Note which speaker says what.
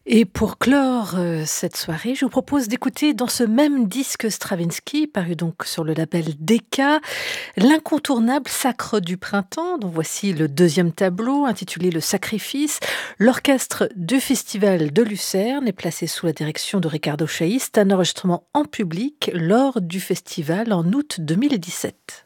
Speaker 1: Et pour clore, cette soirée, je vous propose d'écouter dans ce même disque Stravinsky, paru donc sur le label Decca, l'incontournable Sacre du printemps, dont voici le deuxième tableau intitulé Le Sacrifice. L'orchestre du Festival de Lucerne est placé sous la direction de Riccardo Chailly. C'est un enregistrement en public lors du festival en août 2017.